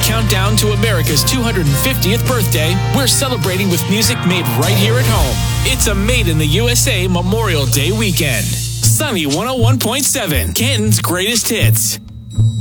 countdown to America's 250th birthday, we're celebrating with music made right here at home. It's a Made in the USA Memorial Day weekend. Sunny 101.7, Canton's greatest hits.